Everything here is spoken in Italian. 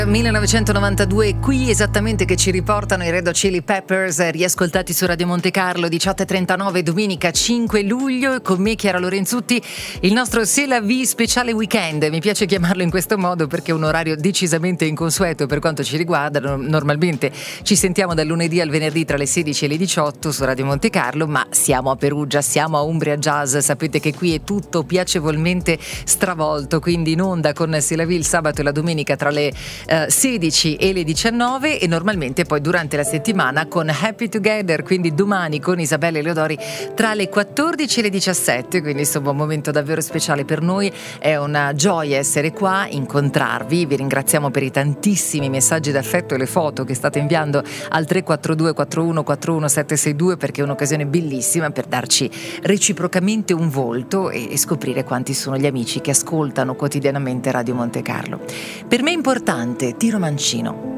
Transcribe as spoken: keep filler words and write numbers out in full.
millenovecentonovantadue, qui esattamente, che ci riportano i Red Hot Chili Peppers, riascoltati su Radio Monte Carlo, diciotto e trentanove, domenica cinque luglio, e con me Chiara Lorenzutti, il nostro C'est la vie speciale weekend. Mi piace chiamarlo in questo modo perché è un orario decisamente inconsueto per quanto ci riguarda. Normalmente ci sentiamo dal lunedì al venerdì tra le sedici e le diciotto su Radio Monte Carlo, ma siamo a Perugia, siamo a Umbria Jazz, sapete che qui è tutto piacevolmente stravolto, quindi in onda con C'est la vie il sabato e la domenica tra le Uh, sedici e le diciannove, e normalmente poi durante la settimana con Happy Together, quindi domani con Isabella Eleodori tra le quattordici e le diciassette, quindi insomma un momento davvero speciale per noi. È una gioia essere qua, incontrarvi. Vi ringraziamo per i tantissimi messaggi d'affetto e le foto che state inviando al tre quattro due quattro uno quattro uno sette sei due, perché è un'occasione bellissima per darci reciprocamente un volto e, e scoprire quanti sono gli amici che ascoltano quotidianamente Radio Monte Carlo. Per me è importante Tiro Mancino.